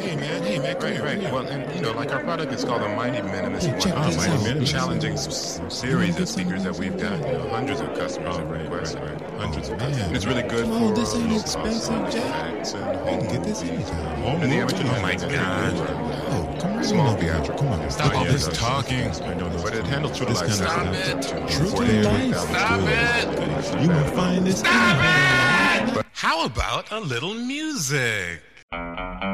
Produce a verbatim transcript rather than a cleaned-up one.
Hey man, hey man, Right, right. Well, and you know, like our product is called the Mighty Minimus. Hey, check one, this a out. mighty challenging s- series of speakers that we've got. You know, hundreds of customers have requested. Hundreds of customers. And it's really good Come for on, this ain't low expensive, cost Jack. effects and You home can get this movies. anytime. Home And the movies? original Oh my is very God. good for Oh, come on. small over here. theatrical. Come on. Stop all Yeah, this yeah. talking. I know those. But it handles true This life. kind of stuff. stuff. Two, True four, to eight, life. thousand. Stop Good. You won't find this. Stop it! How about a little music?